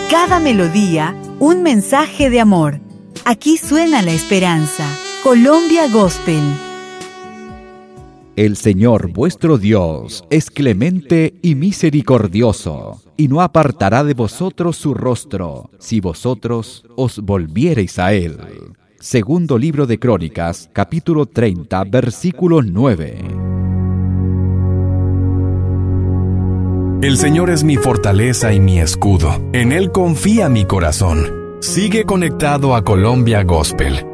cada melodía, un mensaje de amor. Aquí suena la esperanza. Colombia Gospel. El Señor vuestro Dios es clemente y misericordioso, y no apartará de vosotros su rostro, si vosotros os volviereis a Él. Segundo libro de Crónicas, capítulo 30, versículo 9. El Señor es mi fortaleza y mi escudo. En Él confía mi corazón. Sigue conectado a Colombia Gospel